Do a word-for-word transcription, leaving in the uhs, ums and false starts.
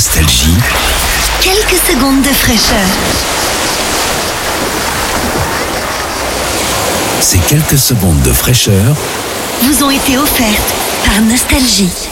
Nostalgie. Quelques secondes de fraîcheur. Ces quelques secondes de fraîcheur vous ont été offertes par Nostalgie.